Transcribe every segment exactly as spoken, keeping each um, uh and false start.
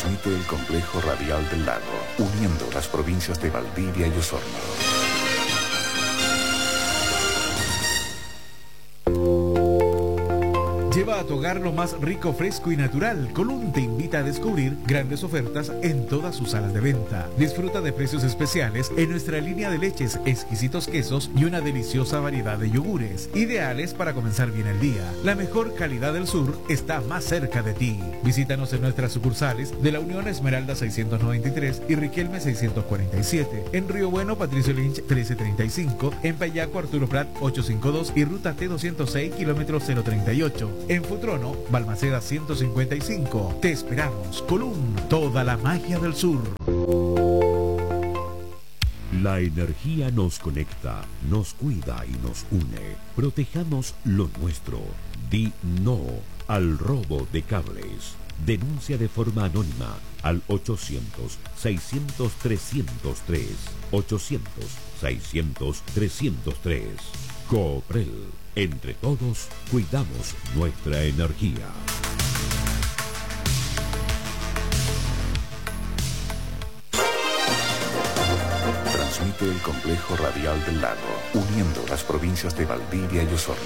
Transmite el complejo radial del lago, uniendo las provincias de Valdivia y Osorno. Lleva a tu hogar lo más rico, fresco y natural. Colón te invita a descubrir grandes ofertas en todas sus salas de venta. Disfruta de precios especiales en nuestra línea de leches, exquisitos quesos y una deliciosa variedad de yogures, ideales para comenzar bien el día. La mejor calidad del sur está más cerca de ti. Visítanos en nuestras sucursales de la Unión Esmeralda seiscientos noventa y tres y Riquelme seiscientos cuarenta y siete. En Río Bueno, Patricio Lynch trece treinta y cinco. En Payaco, Arturo Prat ochocientos cincuenta y dos y Ruta T doscientos seis, kilómetro cero treinta y ocho. En Futrono, Balmaceda ciento cincuenta y cinco. Te esperamos. Colón, toda la magia del sur. La energía nos conecta, nos cuida y nos une. Protejamos lo nuestro. Di no al robo de cables. Denuncia de forma anónima al ochocientos, seiscientos, trescientos tres. ochocientos, seiscientos, trescientos tres. Cooprel. Entre todos, cuidamos nuestra energía. Transmite el complejo radial del lago, uniendo las provincias de Valdivia y Osorno.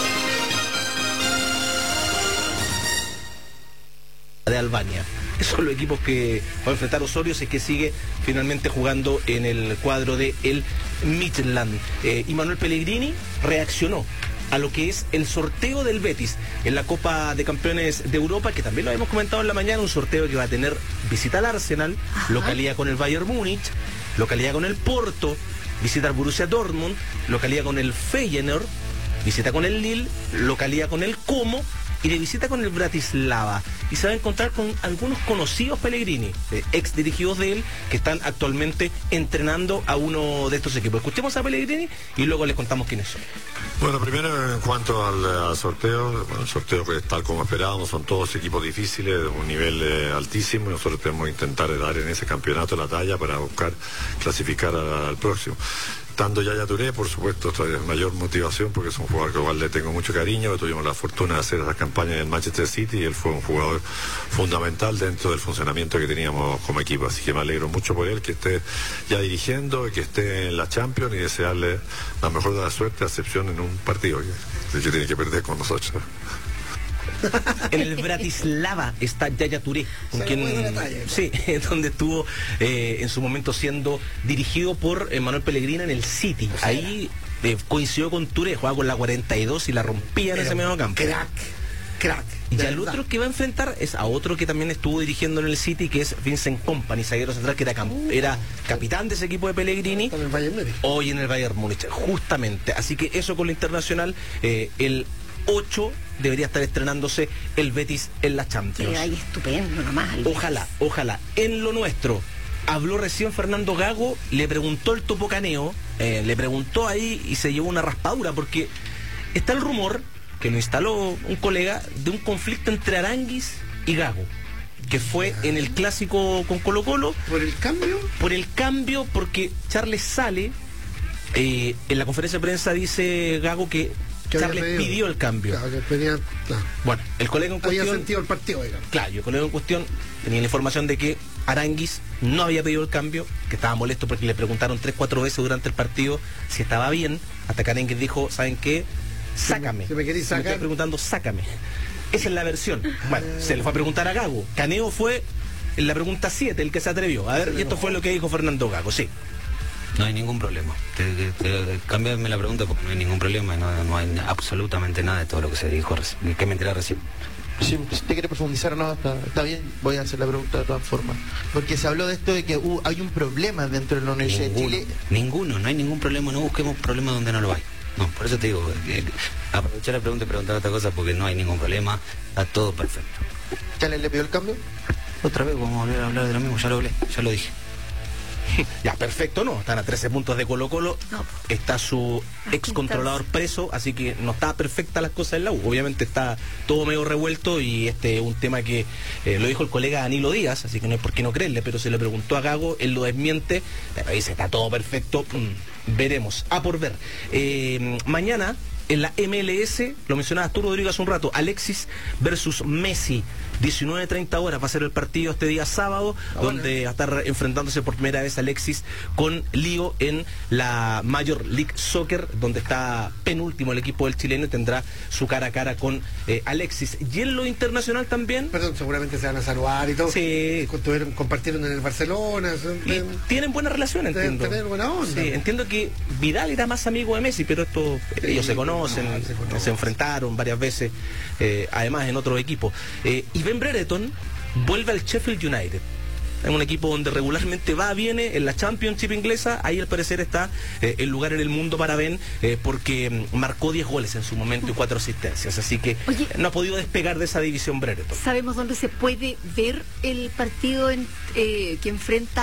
De Albania. Esos son los equipos que va a enfrentar Osorio, si es que sigue finalmente jugando en el cuadro de el Midland. Eh, y Manuel Pellegrini reaccionó a lo que es el sorteo del Betis en la Copa de Campeones de Europa, que también lo habíamos comentado en la mañana, un sorteo que va a tener visita al Arsenal, Ajá. localidad con el Bayern Múnich, localidad con el Porto, visita al Borussia Dortmund, localidad con el Feyenoord, visita con el Lille, localidad con el Como y de visita con el Bratislava. Y se va a encontrar con algunos conocidos Pellegrini, eh, ex dirigidos de él, que están actualmente entrenando a uno de estos equipos. Escuchemos a Pellegrini y luego les contamos quiénes son. Bueno, primero en cuanto al, al sorteo, bueno, el sorteo que tal como esperábamos, son todos equipos difíciles, de un nivel eh, altísimo, y nosotros tenemos que intentar dar en ese campeonato la talla para buscar clasificar a, al próximo. Estando Yaya Touré, por supuesto, trae mayor motivación porque es un jugador que igual le tengo mucho cariño, que tuvimos la fortuna de hacer esas campañas en el Manchester City y él fue un jugador fundamental dentro del funcionamiento que teníamos como equipo, así que me alegro mucho por él, que esté ya dirigiendo y que esté en la Champions, y desearle la mejor de la suerte, a excepción en un partido que, que tiene que perder con nosotros. En el Bratislava está Yaya Touré, con quien, sí, donde estuvo eh, en su momento siendo dirigido por eh, Manuel Pellegrini en el City. Ahí eh, coincidió con Touré, jugaba con la cuarenta y dos y la rompía en ese medio campo. Crack, crack. Y ya el otro que va a enfrentar es a otro que también estuvo dirigiendo en el City, que es Vincent Kompany, zaguero central, que era, era capitán de ese equipo de Pellegrini, en el Bayern Múnich. Hoy en el Bayern Múnich, justamente. Así que eso con lo internacional, eh, el ocho debería estar estrenándose el Betis en la Champions. Ay, estupendo nomás. Ojalá, ojalá. En lo nuestro, habló recién Fernando Gago, le preguntó el Topo Caneo, eh, le preguntó ahí y se llevó una raspadura, porque está el rumor, que lo instaló un colega, de un conflicto entre Aránguiz y Gago, que fue en el clásico con Colo Colo. ¿Por el cambio? Por el cambio, porque Charles sale, eh, en la conferencia de prensa dice Gago que Charles pidió el cambio. Claro, que pedía, claro. Bueno, el colega en cuestión... Había sentido el partido, digamos. Claro, el colega en cuestión tenía la información de que Aránguiz no había pedido el cambio, que estaba molesto porque le preguntaron tres, cuatro veces durante el partido si estaba bien, hasta que Aránguiz dijo, ¿saben qué? Sácame. Si me, si me querís sacar... Me estoy preguntando, sácame. Esa es la versión. Bueno, se le fue a preguntar a Gago. Caneo fue en la pregunta siete, el que se atrevió. A ver, y esto fue lo que dijo Fernando Gago, sí. No hay ningún problema. Te, te, te, cámbiame la pregunta porque no hay ningún problema. No, no hay absolutamente nada de todo lo que se dijo, que me enteré recién. Si, si te quiere profundizar o no, está, está bien, voy a hacer la pregunta de todas formas. Porque se habló de esto de que uh, hay un problema dentro de la Universidad ninguno, de Chile. Ninguno, no hay ningún problema, no busquemos problemas donde no lo hay. No, por eso te digo, eh, aprovechar la pregunta y preguntar otra cosa porque no hay ningún problema, está todo perfecto. ¿Chale le pidió el cambio? Otra vez vamos a volver a hablar de lo mismo, ya lo hablé, ya lo dije. Ya, perfecto, no, están a trece puntos de Colo Colo, no. Está su ex controlador preso, así que no está perfecta las cosas en la U, obviamente está todo medio revuelto y este es un tema que eh, lo dijo el colega Danilo Díaz, así que no hay por qué no creerle, pero se le preguntó a Gago, él lo desmiente, pero dice, está todo perfecto, mm, veremos, a por ver. Eh, mañana... En la M L S, lo mencionaba Arturo Rodríguez hace un rato, Alexis versus Messi. diecinueve treinta horas va a ser el partido este día sábado, ah, donde bueno. va a estar enfrentándose por primera vez Alexis con Lío en la Major League Soccer, donde está penúltimo el equipo del chileno y tendrá su cara a cara con eh, Alexis. Y en lo internacional también. Perdón, seguramente se van a saludar y todo. Sí. Tuvieron, compartieron en el Barcelona. Y ven, tienen buena relación, entiendo. Tener buena onda. Sí, entiendo que Vidal era más amigo de Messi, pero esto sí, ellos se conocen, no, se, conocen. se enfrentaron varias veces, eh, además en otro equipo. Eh, y Ben Brereton vuelve al Sheffield United. Es un equipo donde regularmente va, viene en la Championship inglesa. Ahí al parecer está eh, el lugar en el mundo para Ben, eh, porque marcó diez goles en su momento y cuatro asistencias. Así que Oye, no ha podido despegar de esa división Brereton. ¿Sabemos dónde se puede ver el partido en, eh, que enfrenta